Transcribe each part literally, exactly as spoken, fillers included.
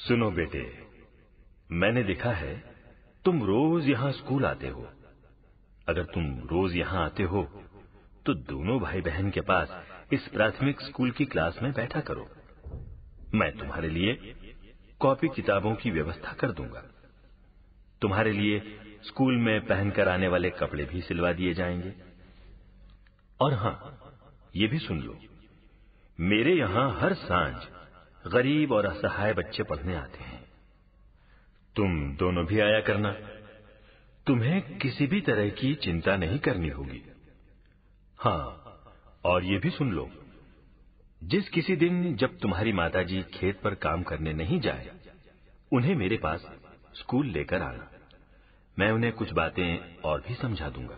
सुनो बेटे, मैंने देखा है तुम रोज यहाँ स्कूल आते हो। अगर तुम रोज यहाँ आते हो तो दोनों भाई बहन के पास इस प्राथमिक स्कूल की क्लास में बैठा करो। मैं तुम्हारे लिए कॉपी किताबों की व्यवस्था कर दूंगा। तुम्हारे लिए स्कूल में पहनकर आने वाले कपड़े भी सिलवा दिए जाएंगे। और हां, ये भी सुन लो, मेरे यहां हर सांझ गरीब और असहाय बच्चे पढ़ने आते हैं। तुम दोनों भी आया करना। तुम्हें किसी भी तरह की चिंता नहीं करनी होगी। हां, और ये भी सुन लो, जिस किसी दिन जब तुम्हारी माताजी खेत पर काम करने नहीं जाए, उन्हें मेरे पास स्कूल लेकर आना। मैं उन्हें कुछ बातें और भी समझा दूंगा।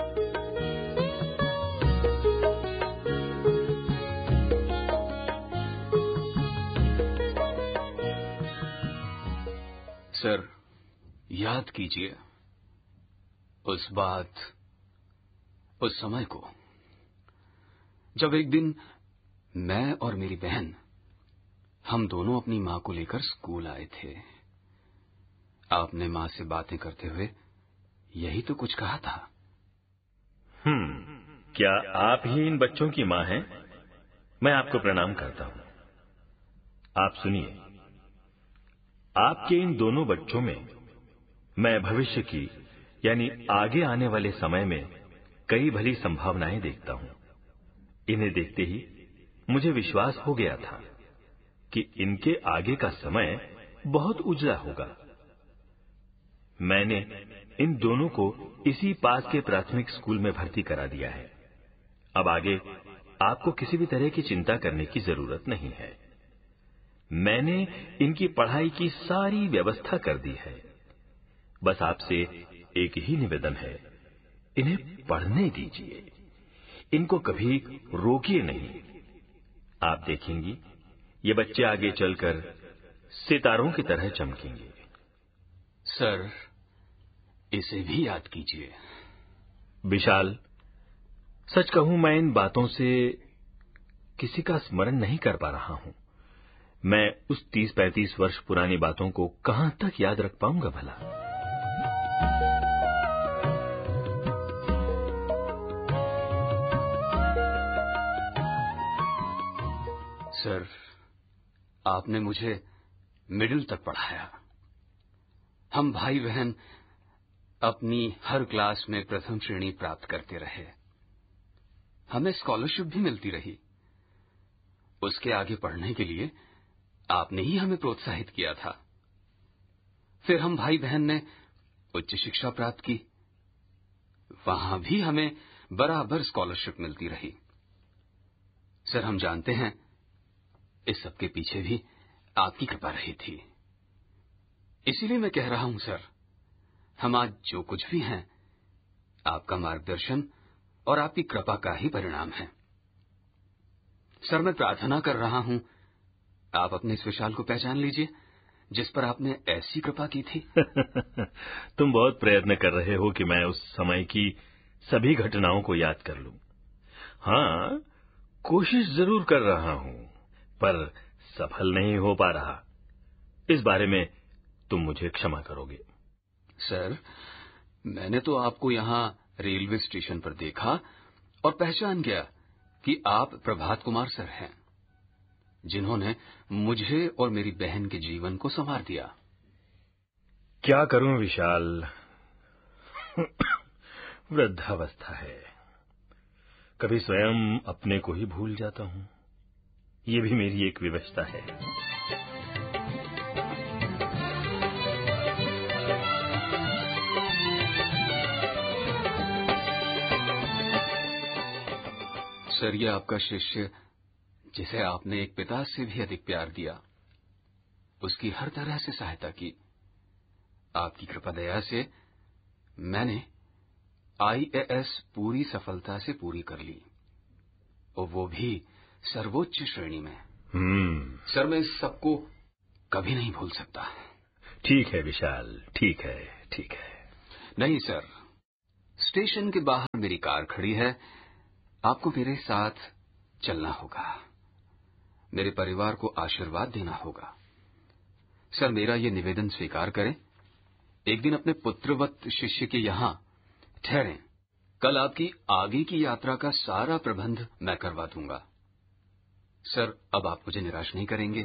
सर, याद कीजिए उस बात, उस समय को जब एक दिन मैं और मेरी बहन, हम दोनों अपनी मां को लेकर स्कूल आए थे। आपने मां से बातें करते हुए यही तो कुछ कहा था। हम्म, क्या आप ही इन बच्चों की मां हैं? मैं आपको प्रणाम करता हूं। आप सुनिए, आपके इन दोनों बच्चों में मैं भविष्य की यानी आगे आने वाले समय में कई भली संभावनाएं देखता हूं। इन्हें देखते ही मुझे विश्वास हो गया था कि इनके आगे का समय बहुत उजला होगा। मैंने इन दोनों को इसी पास के प्राथमिक स्कूल में भर्ती करा दिया है। अब आगे आपको किसी भी तरह की चिंता करने की जरूरत नहीं है। मैंने इनकी पढ़ाई की सारी व्यवस्था कर दी है। बस आपसे एक ही निवेदन है, इन्हें पढ़ने दीजिए। इनको कभी रोकिए नहीं। आप देखेंगी, ये बच्चे आगे चलकर सितारों की तरह चमकेंगे। सर, इसे भी याद कीजिए। विशाल, सच कहूं, मैं इन बातों से किसी का स्मरण नहीं कर पा रहा हूं। मैं उस तीस पैंतीस वर्ष पुरानी बातों को कहां तक याद रख पाऊंगा भला? सर, आपने मुझे मिडिल तक पढ़ाया। हम भाई बहन अपनी हर क्लास में प्रथम श्रेणी प्राप्त करते रहे। हमें स्कॉलरशिप भी मिलती रही। उसके आगे पढ़ने के लिए आपने ही हमें प्रोत्साहित किया था। फिर हम भाई बहन ने उच्च शिक्षा प्राप्त की। वहां भी हमें बराबर स्कॉलरशिप मिलती रही। सर, हम जानते हैं इस सब के पीछे भी आपकी कृपा रही थी। इसीलिए मैं कह रहा हूं सर, हम आज जो कुछ भी हैं, आपका मार्गदर्शन और आपकी कृपा का ही परिणाम है। सर, मैं प्रार्थना कर रहा हूं, आप अपने इस विशाल को पहचान लीजिए जिस पर आपने ऐसी कृपा की थी। तुम बहुत प्रयत्न कर रहे हो कि मैं उस समय की सभी घटनाओं को याद कर लूं। हां, कोशिश जरूर कर रहा हूं, पर सफल नहीं हो पा रहा। इस बारे में तुम मुझे क्षमा करोगे। सर, मैंने तो आपको यहां रेलवे स्टेशन पर देखा और पहचान गया कि आप प्रभात कुमार सर हैं, जिन्होंने मुझे और मेरी बहन के जीवन को संवार दिया। क्या करूं विशाल, वृद्धावस्था है। कभी स्वयं अपने को ही भूल जाता हूं। ये भी मेरी एक विवशता है। सर, ये आपका शिष्य, जिसे आपने एक पिता से भी अधिक प्यार दिया, उसकी हर तरह से सहायता की। आपकी कृपा दया से मैंने आई ए एस पूरी सफलता से पूरी कर ली, और वो भी सर्वोच्च श्रेणी में। हम्म सर, मैं इस सबको कभी नहीं भूल सकता। ठीक है विशाल, ठीक है, ठीक है। नहीं सर, स्टेशन के बाहर मेरी कार खड़ी है। आपको मेरे साथ चलना होगा। मेरे परिवार को आशीर्वाद देना होगा। सर, मेरा ये निवेदन स्वीकार करें। एक दिन अपने पुत्रवत शिष्य के यहाँ ठहरें। कल आपकी आगे की यात्रा का सारा प्रबंध मैं करवा दूंगा। सर, अब आप मुझे निराश नहीं करेंगे?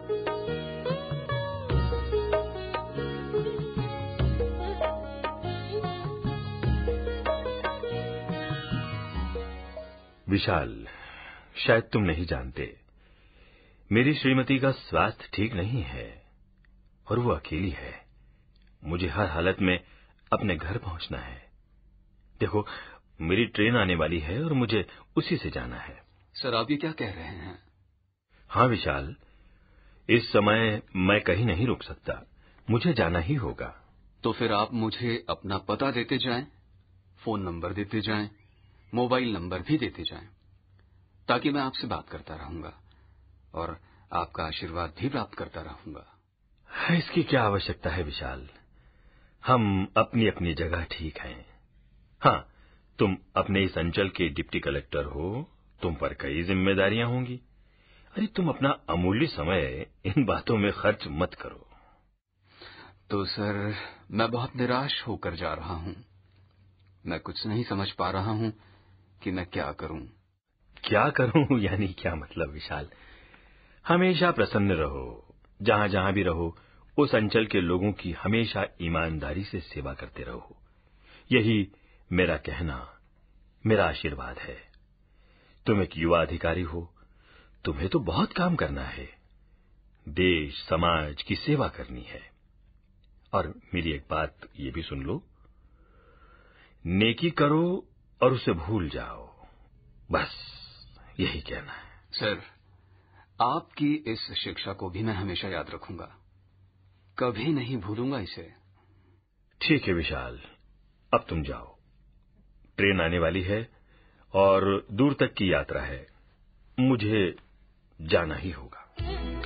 विशाल, शायद तुम नहीं जानते, मेरी श्रीमती का स्वास्थ्य ठीक नहीं है और वो अकेली है। मुझे हर हालत में अपने घर पहुंचना है। देखो, मेरी ट्रेन आने वाली है और मुझे उसी से जाना है। सर, आप ये क्या कह रहे हैं? हाँ विशाल, इस समय मैं कहीं नहीं रुक सकता, मुझे जाना ही होगा। तो फिर आप मुझे अपना पता देते जाएं, फोन नंबर देते जाएं, मोबाइल नंबर भी देते जाएं, ताकि मैं आपसे बात करता रहूंगा और आपका आशीर्वाद भी प्राप्त करता रहूंगा। इसकी क्या आवश्यकता है विशाल, हम अपनी अपनी जगह ठीक हैं। हाँ, तुम अपने इस अंचल के डिप्टी कलेक्टर हो, तुम पर कई जिम्मेदारियां होंगी। अरे तुम अपना अमूल्य समय इन बातों में खर्च मत करो। तो सर, मैं बहुत निराश होकर जा रहा हूं। मैं कुछ नहीं समझ पा रहा हूं कि मैं क्या करूं। क्या करूं यानी क्या मतलब विशाल? हमेशा प्रसन्न रहो, जहां जहां भी रहो उस अंचल के लोगों की हमेशा ईमानदारी से सेवा करते रहो। यही मेरा कहना, मेरा आशीर्वाद है। तुम एक युवा अधिकारी हो, तुम्हें तो बहुत काम करना है, देश समाज की सेवा करनी है। और मेरी एक बात ये भी सुन लो, नेकी करो और उसे भूल जाओ, बस यही कहना है। सर, आपकी इस शिक्षा को भी मैं हमेशा याद रखूंगा, कभी नहीं भूलूंगा इसे। ठीक है विशाल, अब तुम जाओ, ट्रेन आने वाली है और दूर तक की यात्रा है, मुझे जाना ही होगा।